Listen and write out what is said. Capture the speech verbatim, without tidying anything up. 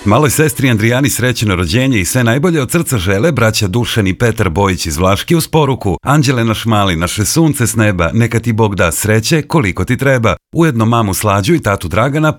Maloj sestri Andrijani srećno rođenje i sve najbolje od srca žele braća Dušan i Petar Bojić iz Vlaški uz poruku: Anđele naš mali, naše sunce s neba, neka ti Bog da sreće koliko ti treba. Ujedno mamu Slađu i tatu Dragana